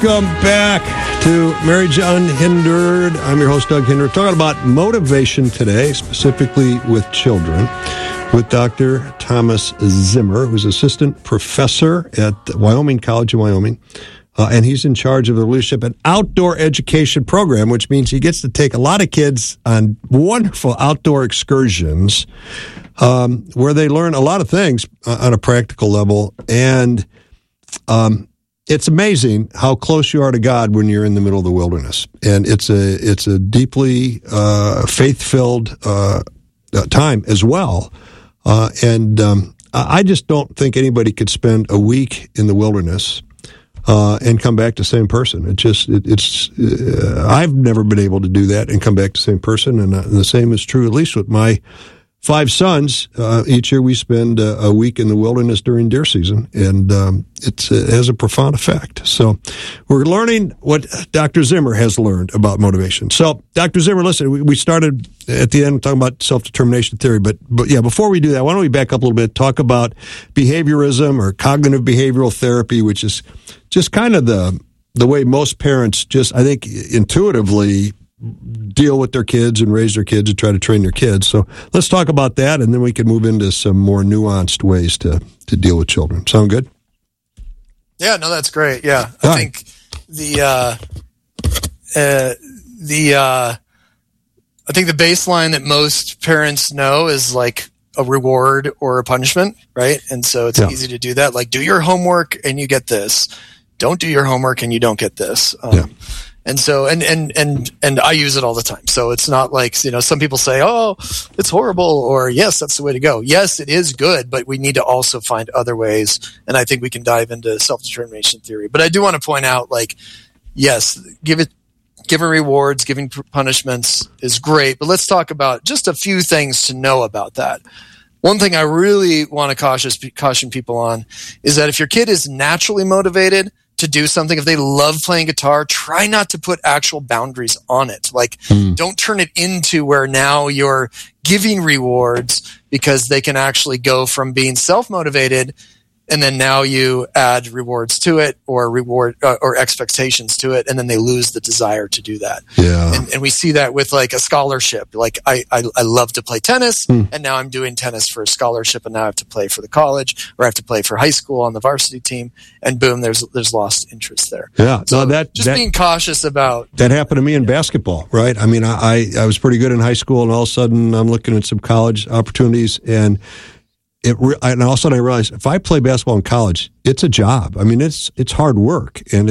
Welcome back to Marriage Unhindered. I'm your host, Doug Hinder. Talking about motivation today, specifically with children, with Dr. Thomas Zimmer, who's assistant professor at Wyoming College in Wyoming. And he's in charge of the leadership and outdoor education program, which means he gets to take a lot of kids on wonderful outdoor excursions where they learn a lot of things on a practical level. And it's amazing how close you are to God when you're in the middle of the wilderness. And it's a deeply faith-filled time as well. I just don't think anybody could spend a week in the wilderness and come back the same person. I've never been able to do that and come back the same person. And the same is true, at least with my 5 sons. Each year we spend a week in the wilderness during deer season, and it has a profound effect. So we're learning what Dr. Zimmer has learned about motivation. So, Dr. Zimmer, listen, we started at the end talking about self-determination theory, but yeah, before we do that, why don't we back up a little bit, talk about behaviorism or cognitive behavioral therapy, which is just kind of the way most parents just, I think, intuitively deal with their kids and raise their kids and try to train their kids. So let's talk about that, and then we can move into some more nuanced ways to deal with children. Sound good? Yeah, no, that's great. Yeah. I think I think the baseline that most parents know is like a reward or a punishment, right? And so it's easy to do that. Like, do your homework and you get this. Don't do your homework and you don't get this. And so, and I use it all the time. So it's not like, some people say, oh, it's horrible, or yes, that's the way to go. Yes, it is good, but we need to also find other ways. And I think we can dive into self-determination theory. But I do want to point out, like, yes, giving rewards, giving punishments is great. But let's talk about just a few things to know about that. One thing I really want to caution people on is that if your kid is naturally motivated to do something, if they love playing guitar, try not to put actual boundaries on it. Like, don't turn it into where now you're giving rewards, because they can actually go from being self-motivated, and then now you add rewards to it, or or expectations to it, and then they lose the desire to do that. Yeah. And we see that with like a scholarship. Like I love to play tennis, and now I'm doing tennis for a scholarship, and now I have to play for the college, or I have to play for high school on the varsity team, and boom, there's lost interest there. Yeah. So no, being cautious about that happened to me in basketball, right? I mean, I was pretty good in high school, and all of a sudden I'm looking at some college opportunities, and and all of a sudden I realized if I play basketball in college, it's a job. I mean, it's hard work, and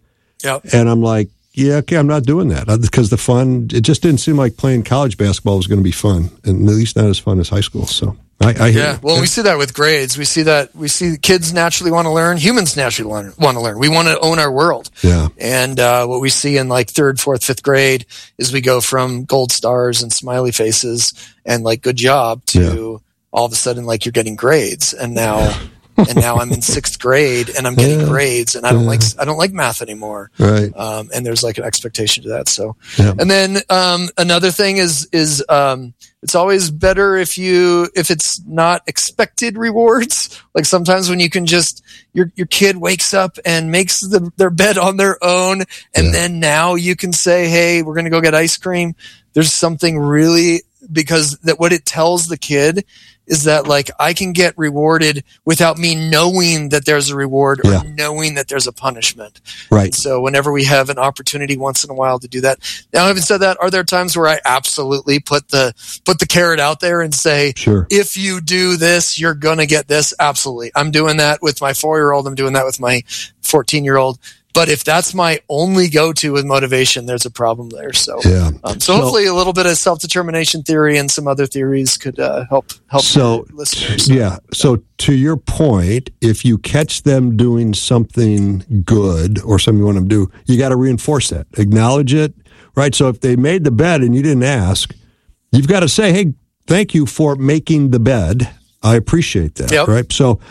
and I'm like, yeah, okay, I'm not doing that, because the fun, it just didn't seem like playing college basketball was going to be fun, and at least not as fun as high school. So I hear you. Well, we see that with grades. We see kids naturally want to learn. Humans naturally want to learn. We want to own our world. Yeah. And what we see in like 3rd, 4th, 5th grade is we go from gold stars and smiley faces and like good job to all of a sudden like you're getting grades, and now I'm in 6th grade and I'm getting grades, and I don't like math anymore. Right. And there's like an expectation to that. So, and then another thing is it's always better if it's not expected rewards. Like sometimes when you can just your kid wakes up and makes their bed on their own, and then now you can say, hey, we're going to go get ice cream. There's something really, because that what it tells the kid is that like I can get rewarded without me knowing that there's a reward or knowing that there's a punishment. Right. And so whenever we have an opportunity once in a while to do that. Now, having said that, are there times where I absolutely put the carrot out there and say, sure, if you do this, you're going to get this? Absolutely. I'm doing that with my 4-year-old. I'm doing that with my 14-year-old. But if that's my only go-to with motivation, there's a problem there. So, so hopefully a little bit of self-determination theory and some other theories could help listeners. Yeah. So to your point, if you catch them doing something good or something you want them to do, you got to reinforce that, acknowledge it, right? So if they made the bed and you didn't ask, you've got to say, hey, thank you for making the bed. I appreciate that, right? So